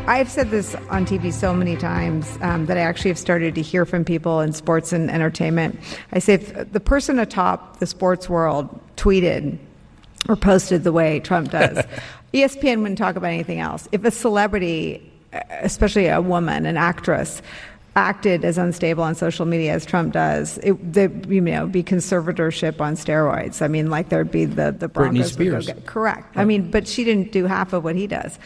I've said this on TV so many times that I actually have started to hear from people in sports and entertainment. I say if the person atop the sports world tweeted or posted the way Trump does, ESPN wouldn't talk about anything else. If a celebrity, especially a woman, an actress, acted as unstable on social media as Trump does, it'd be conservatorship on steroids. I mean, like there'd be the Broncos. Britney Spears. Correct. Right. I mean, but she didn't do half of what he does.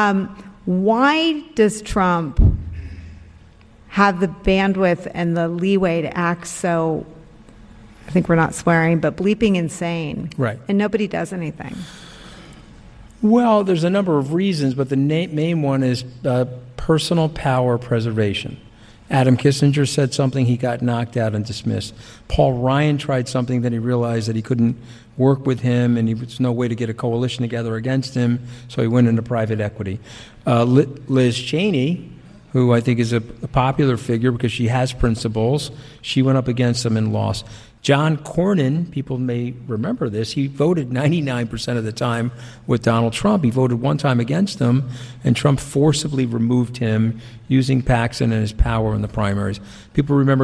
Why does Trump have the bandwidth and the leeway to act so, I think we're not swearing, but bleeping insane? Right. And nobody does anything. Well, there's a number of reasons, but the main one is personal power preservation. Adam Kissinger said something, he got knocked out and dismissed. Paul Ryan tried something, then he realized that he couldn't work with him and there was no way to get a coalition together against him, so he went into private equity. Liz Cheney, who I think is a popular figure because she has principles, she went up against him and lost. John Cornyn, people may remember this, he voted 99% of the time with Donald Trump. He voted one time against him, and Trump forcibly removed him using Paxson and his power in the primaries. People remember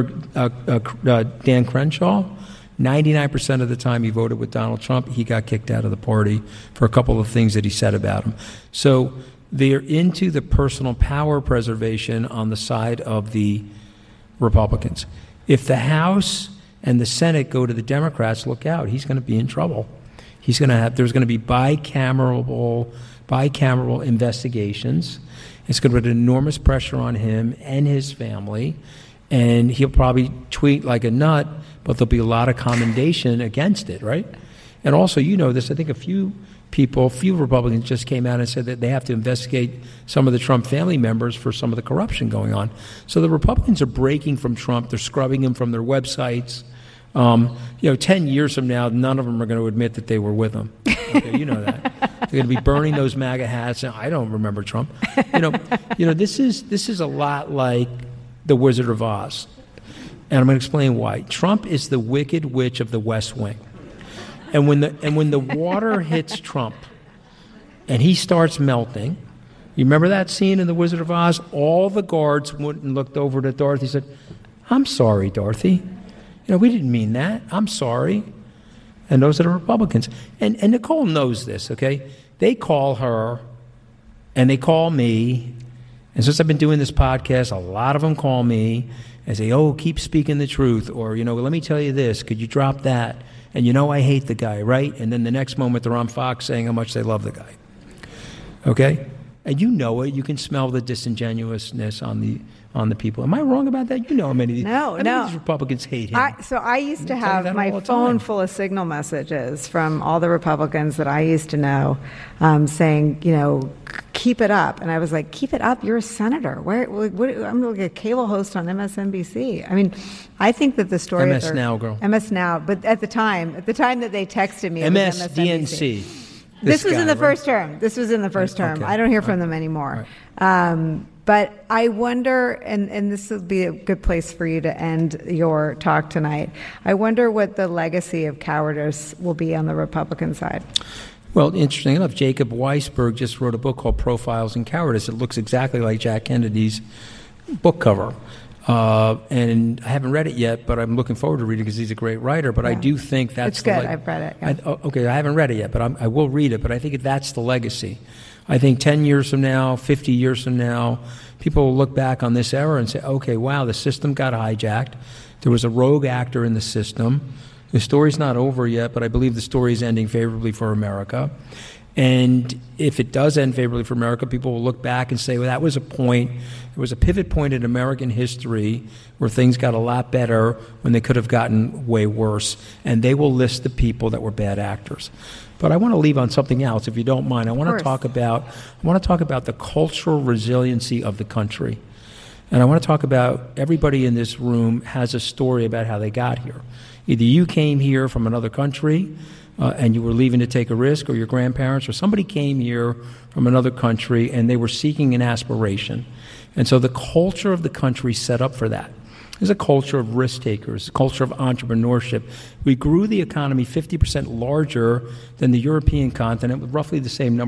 Dan Crenshaw? 99% of the time he voted with Donald Trump. He got kicked out of the party for a couple of things that he said about him. So they're into the personal power preservation on the side of the Republicans. If the House and the Senate go to the Democrats, look out, he's going to be in trouble. There's going to be bicameral investigations. It's going to put enormous pressure on him and his family, and he'll probably tweet like a nut, but there'll be a lot of commendation against it, right? And also, you know this, I think a few Republicans just came out and said that they have to investigate some of the Trump family members for some of the corruption going on. So the Republicans are breaking from Trump. They're scrubbing him from their websites. 10 years from now, none of them are going to admit that they were with him. Okay, you know that. They're going to be burning those MAGA hats. And I don't remember Trump. This is a lot like the Wizard of Oz. And I'm going to explain why. Trump is the Wicked Witch of the West Wing. And when the water hits Trump and he starts melting, you remember that scene in The Wizard of Oz? All the guards went and looked over to Dorothy and said, "I'm sorry, Dorothy. We didn't mean that. I'm sorry." And those are the Republicans. And Nicole knows this, okay? They call her and they call me. And since I've been doing this podcast, a lot of them call me and say, "Oh, keep speaking the truth." Or, let me tell you this. Could you drop that? And I hate the guy, right? And then the next moment they're on Fox saying how much they love the guy. Okay? And you know it. You can smell the disingenuousness on the people. Am I wrong about that? How many these Republicans hate him. I used to have my phone full of signal messages from all the Republicans that I used to know saying, keep it up. And I was like, keep it up? You're a senator. I'm like a cable host on MSNBC. I mean, I think that the story MS Now, girl. MS Now. But at the time that they texted me, MSDNC. This was in the first term. Okay. I don't hear from them anymore. Right. But I wonder, and this will be a good place for you to end your talk tonight, I wonder what the legacy of cowardice will be on the Republican side. Well, interesting enough, Jacob Weisberg just wrote a book called Profiles in Cowardice. It looks exactly like Jack Kennedy's book cover. And I haven't read it yet, but I'm looking forward to reading it because he's a great writer. But yeah. I do think that's it's good. I've read it. Yeah. I haven't read it yet, but I will read it. But I think that's the legacy. I think 10 years from now, 50 years from now, people will look back on this era and say, okay, wow, the system got hijacked. There was a rogue actor in the system. The story's not over yet, but I believe the story is ending favorably for America. And if it does end favorably for America, people will look back and say, well, that was a point. It was a pivot point in American history where things got a lot better when they could have gotten way worse. And they will list the people that were bad actors. But I want to leave on something else, if you don't mind. I want to talk about the cultural resiliency of the country. And I want to talk about everybody in this room has a story about how they got here. Either you came here from another country and you were leaving to take a risk, or your grandparents, or somebody came here from another country and they were seeking an aspiration. And so the culture of the country set up for that. There's a culture of risk takers, a culture of entrepreneurship. We grew the economy 50% larger than the European continent with roughly the same number